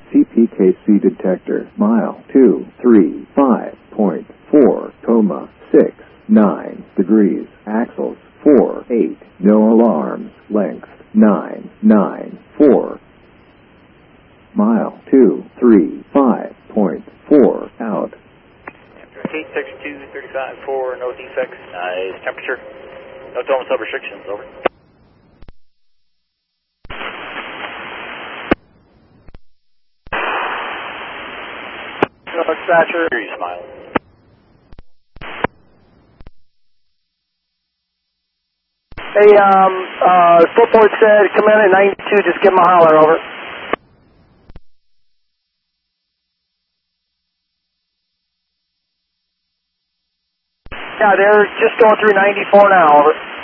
CPKC detector, mile 235.4, 69 degrees, axles 48, no alarms, length 994. Mile 235.4, out. T6235.4, no defects, nice temperature, no thermal sub restrictions, over. No dispatcher. Here you smile. Hey, Footboard said come in at 92, just give him a holler, over. Yeah, they're just going through 94 now, over.